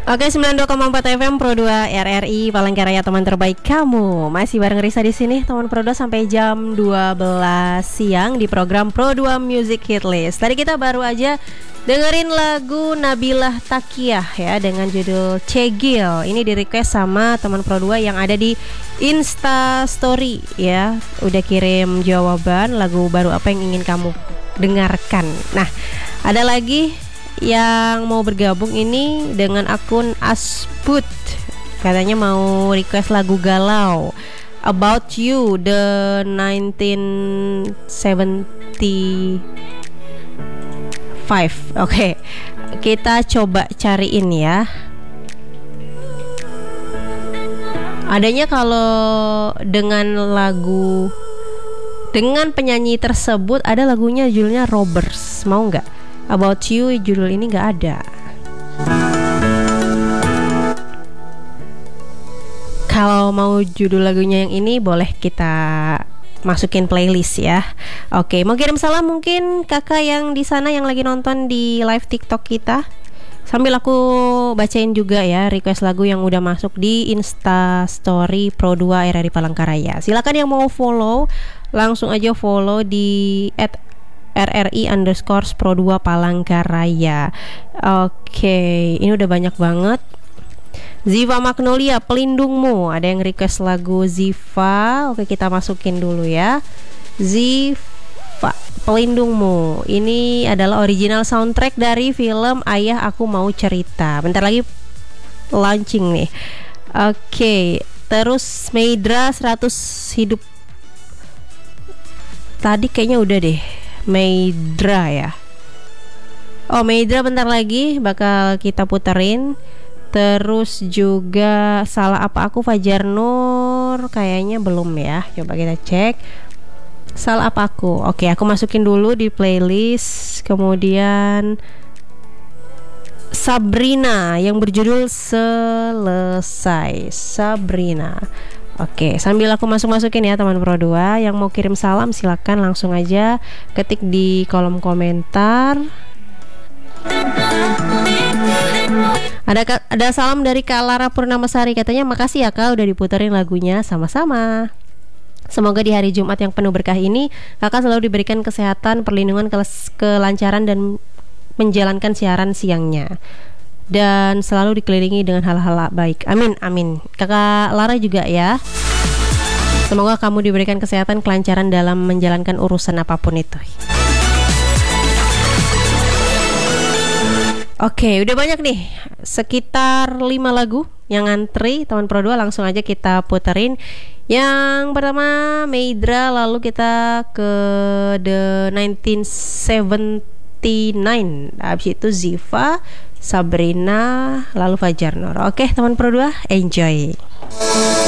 Oke, 92,4 FM Pro 2 RRI Palangkaraya, teman terbaik kamu. Masih bareng Risa di sini, teman Pro 2 sampai jam 12 siang di program Pro 2 Music Hit List. Tadi kita baru aja dengerin lagu Nabilah Takiyah ya dengan judul Cegil. Ini di request sama teman Pro 2 yang ada di Insta Story ya. Udah kirim jawaban lagu baru apa yang ingin kamu dengarkan. Nah, ada lagi yang mau bergabung ini dengan akun Asput, katanya mau request lagu galau About You the 1975. Oke, kita coba cariin ya. Adanya kalau dengan lagu dengan penyanyi tersebut ada lagunya judulnya Robbers, mau nggak? About You judul ini gak ada. Kalau mau judul lagunya yang ini boleh kita masukin playlist ya. Oke, mau kirim salam mungkin kakak yang di sana yang lagi nonton di live TikTok kita. Sambil aku bacain juga ya request lagu yang udah masuk di Insta Story Pro 2 RRI Palangkaraya. Silakan yang mau follow langsung aja follow di @RRI_Pro 2 Palangkaraya. Oke, ini udah banyak banget. Ziva Magnolia, Pelindungmu. Ada yang request lagu Ziva. Oke, kita masukin dulu ya. Ziva, Pelindungmu. Ini adalah original soundtrack dari film Ayah Aku Mau Cerita. Bentar lagi launching nih. Oke, terus Meidra 100 hidup. Tadi kayaknya udah deh. Meidra ya. Oh, Meidra bentar lagi bakal kita puterin. Terus juga Salah Apa Aku Fajar Nur kayaknya belum ya. Coba kita cek. Salah Apa Aku. Oke, aku masukin dulu di playlist. Kemudian Sabrina yang berjudul Selesai. Sabrina. Oke, sambil aku masukin ya teman Pro 2. Yang mau kirim salam silakan langsung aja ketik di kolom komentar. Ada salam dari Kak Lara Purnamasari, katanya makasih ya Kak udah diputerin lagunya. Sama-sama. Semoga di hari Jumat yang penuh berkah ini Kakak selalu diberikan kesehatan, perlindungan, kelancaran dan menjalankan siaran siangnya, dan selalu dikelilingi dengan hal-hal baik. Amin, amin. Kakak Lara juga ya. Semoga kamu diberikan kesehatan, kelancaran dalam menjalankan urusan apapun itu. Oke, udah banyak nih. Sekitar 5 lagu yang ngantri teman Pro 2, langsung aja kita puterin. Yang pertama Meidra, lalu kita ke The 1979. Habis itu Ziva, Sabrina, lalu Fajar Nur. Oke teman Pro 2, enjoy.